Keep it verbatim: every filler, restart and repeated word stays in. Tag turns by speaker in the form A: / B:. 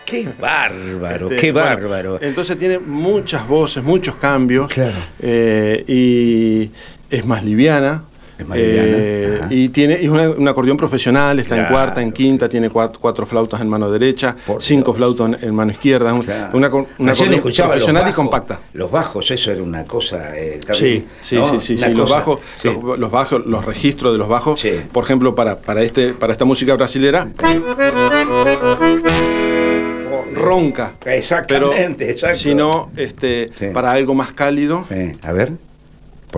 A: Qué bárbaro,
B: Este,
A: qué
B: bueno,
A: bárbaro.
B: entonces tiene muchas voces, muchos cambios.
A: Claro.
B: eh, y es más liviana.
A: Es más liviana,
B: eh,
A: ajá.
B: y tiene es una- un acordeón profesional, está en
A: Claro,
B: cuarta, en quinta,
A: sí.
B: tiene cuatro, cuatro flautas en mano derecha,
A: Por
B: cinco
A: Dios.
B: flautas en, en mano izquierda, un-
A: Claro.
B: una, cor- una
A: Recién
B: acordeón
A: escuchaba los
B: profesional
A: bajos,
B: y compacta.
A: Los bajos, eso era una cosa. Eh,
B: Sí,
A: también,
B: sí,
A: ¿no?
B: sí, sí,
A: Una
B: sí, los
A: cosa,
B: bajos,
A: sí.
B: los, los bajos, los registros de los bajos,
A: Sí.
B: por ejemplo, para, para este, para esta música brasilera, ronca.
A: Exactamente,
B: pero
A: exacto.
B: si no, este,
A: Sí.
B: para algo más cálido,
A: Eh, a ver.